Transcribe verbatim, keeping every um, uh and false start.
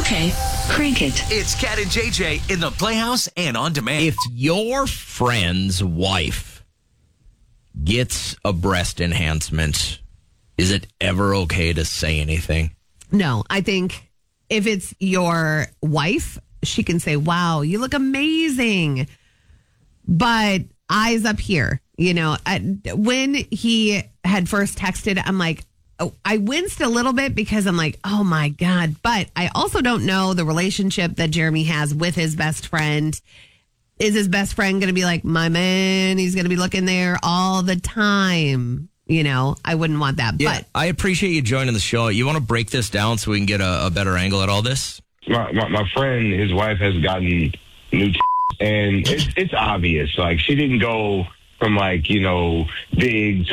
Okay, crank it. It's Cat and J J in the Playhouse and on demand. If your friend's wife gets a breast enhancement, is it ever okay to say anything? No, I think if it's your wife, she can say, wow, you look amazing. But eyes up here, you know, I, when he had first texted, I'm like, oh, I winced a little bit because I'm like, oh my God. But I also don't know the relationship that Jeremy has with his best friend. Is his best friend going to be like, my man, he's going to be looking there all the time? You know, I wouldn't want that. Yeah, but I appreciate you joining the show. You want to break this down so we can get a, a better angle at all this? My, my my friend, his wife has gotten new t- and it's it's obvious. Like, she didn't go from, like, you know, big to